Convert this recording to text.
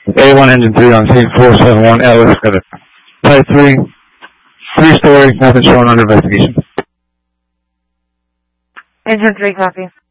A1 engine 3 on scene 471 Ellis. Got a type 3-story, nothing shown under investigation. Engine 3, copy.